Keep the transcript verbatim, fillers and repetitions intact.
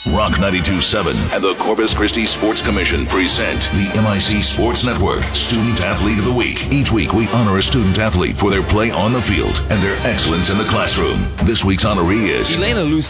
Rock ninety-two point seven and the Corpus Christi Sports Commission present the M I C Sports Network Student Athlete of the Week. Each week, we honor a student athlete for their play on the field and their excellence in the classroom. This week's honoree is Elena Lucy